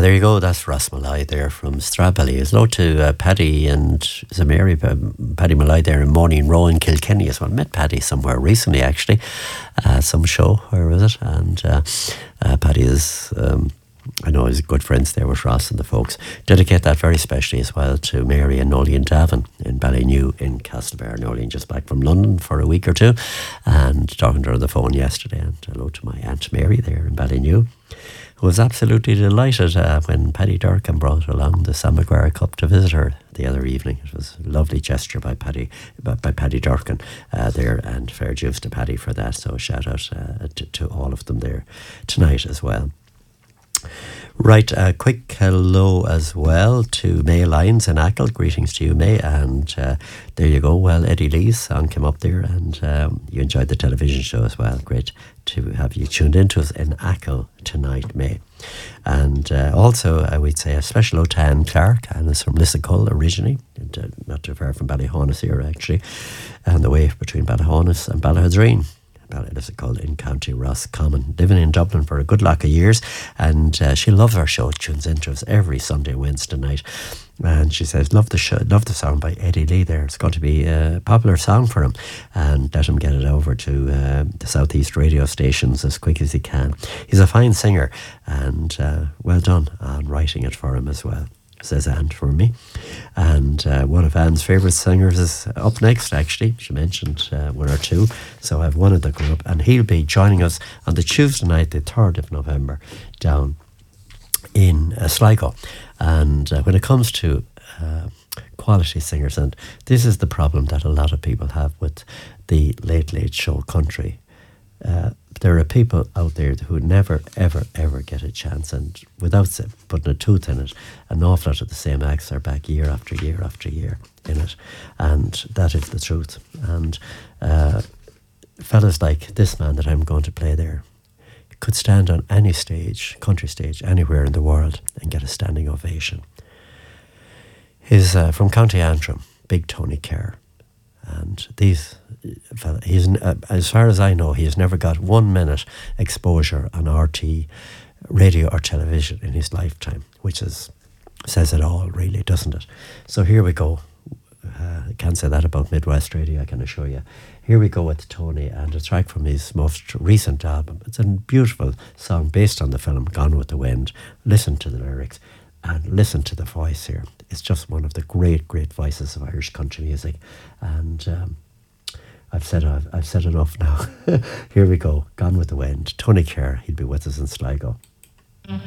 there you go. That's Ross Malloy there from Strabelly. Hello to Paddy and is it Mary? Paddy Malloy there in Morning Row in Kilkenny as well. Met Paddy somewhere recently, actually. Some show, where was it? And Paddy is, I know he's good friends there with Ross and the folks. Dedicate that very specially as well to Mary and Nolene Davin in Ballynew in Castlebar. Nolene just back from London for a week or two and talking to her on the phone yesterday. And hello to my Aunt Mary there in Ballynew, who was absolutely delighted when Paddy Durkin brought along the Sam Maguire Cup to visit her the other evening. It was a lovely gesture by Paddy Durkin there, and fair dues to Paddy for that. So shout out to all of them there tonight as well. Right, a quick hello as well to May Lyons in Achill. Greetings to you, May. And there you go. Well, Eddie Lee's song came up there, and you enjoyed the television show as well. Great to have you tuned into us in Achill tonight, May. And also, I would say a special hello to Anne Clark. Anne is from Lissacull originally, and, not too far from Ballyhonus here, actually, and the way between Ballyhonus and Ballahadreen. Lissacull in County Roscommon, living in Dublin for a good lot of years, and she loves our show. Tunes into us every Sunday and Wednesday night, and she says love the show, love the song by Eddie Lee there. It's going to be a popular song for him, and let him get it over to the southeast radio stations as quick as he can. He's a fine singer, and well done on writing it for him as well, says Anne for me. And one of Anne's favourite singers is up next, actually. She mentioned one or two, so I have one of the group, and he'll be joining us on the Tuesday night, the 3rd of November, down in Sligo. And when it comes to quality singers, and this is the problem that a lot of people have with the Late Late Show country, there are people out there who never, ever, ever get a chance, and without putting a tooth in it, an awful lot of the same acts are back year after year after year in it, and that is the truth. And fellas like this man that I'm going to play there could stand on any stage, country stage, anywhere in the world and get a standing ovation. He's from County Antrim, Big Tony Kerr. And he's as far as I know, he has never got 1 minute exposure on RT radio or television in his lifetime, which says it all, really, doesn't it? So here we go. I can't say that about Midwest Radio, I can assure you. Here we go with Tony, and a track from his most recent album. It's a beautiful song based on the film Gone with the Wind. Listen to the lyrics and listen to the voice here. It's just one of the great, great voices of Irish country music. And I've said enough now. Here we go. Gone with the Wind. Tony Kerr, he'll be with us in Sligo.